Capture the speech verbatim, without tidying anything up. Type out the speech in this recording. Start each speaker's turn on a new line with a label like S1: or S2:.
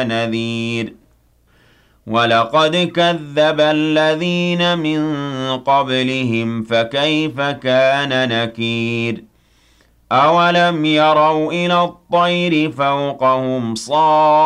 S1: نذير وَلَقَدْ كَذَّبَ الَّذِينَ مِن قَبْلِهِمْ فَكَيْفَ كَانَ نَكِيرِ أَوَلَمْ يَرَوْا إِلَى الطَّيْرِ فَوْقَهُمْ صَافَّاتٍ